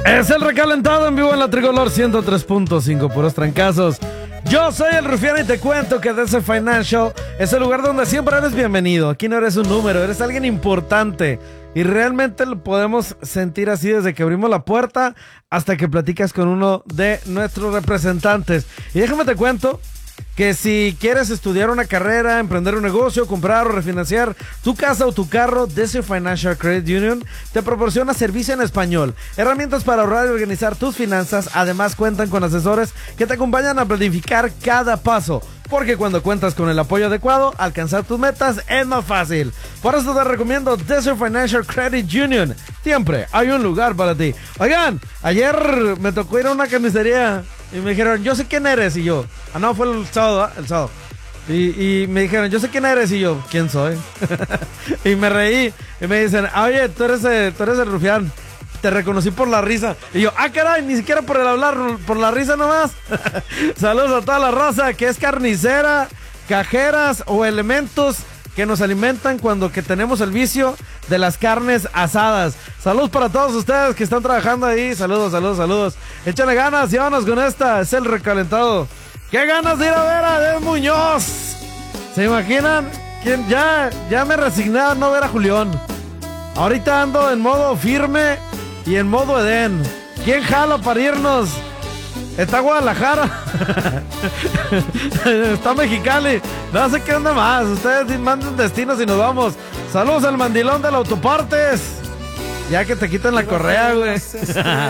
Es el recalentado en vivo en la Tricolor 103.5, puros trancazos. Yo soy el Rufián y te cuento que DC Financial es el lugar donde siempre eres bienvenido. Aquí no eres un número, eres alguien importante. Y realmente lo podemos sentir así desde que abrimos la puerta hasta que platicas con uno de nuestros representantes. Y déjame te cuento que si quieres estudiar una carrera, emprender un negocio, comprar o refinanciar tu casa o tu carro, DC Financial Credit Union te proporciona servicio en español, herramientas para ahorrar y organizar tus finanzas. Además cuentan con asesores que te acompañan a planificar cada paso, porque cuando cuentas con el apoyo adecuado, alcanzar tus metas es más fácil. Por eso te recomiendo DC Financial Credit Union. Siempre hay un lugar para ti. Oigan, ayer me tocó ir a una carnicería y me dijeron, yo sé quién eres. Y yo, no, fue el sábado, ¿eh? El sábado. Y me dijeron, yo sé quién eres. Y yo, ¿quién soy? Y me reí. Y me dicen, oye, tú eres el Rufián. Te reconocí por la risa. Y yo, caray, ni siquiera por el hablar, por la risa nomás. Saludos a toda la raza que es carnicera, cajeras o elementos que nos alimentan cuando que tenemos el vicio de las carnes asadas. Saludos para todos ustedes que están trabajando ahí. Saludos. Échale ganas y vámonos con esta. Es el recalentado. ¡Qué ganas de ir a ver a Edén Muñoz! ¿Se imaginan? ¿Quién? Ya me resigné a no ver a Julián. Ahorita ando en modo firme y en modo Edén. ¿Quién jala para irnos? Está Guadalajara. Está Mexicali. No sé qué onda más. Ustedes manden destinos y nos vamos. Saludos al mandilón del autopartes. Ya que te quitan la correa, güey.